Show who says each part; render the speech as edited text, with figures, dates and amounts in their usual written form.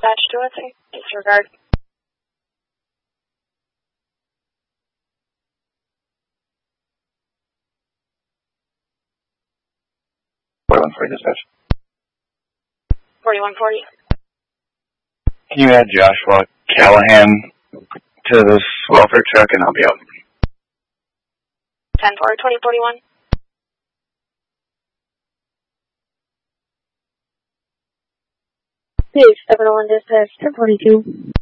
Speaker 1: dispatch to us in disregard.
Speaker 2: Dispatch.
Speaker 1: 4140.
Speaker 2: Can you add Joshua Callahan to this welfare truck and I'll be out?
Speaker 1: 10-4-2041.
Speaker 3: Page 701 dispatch 1042.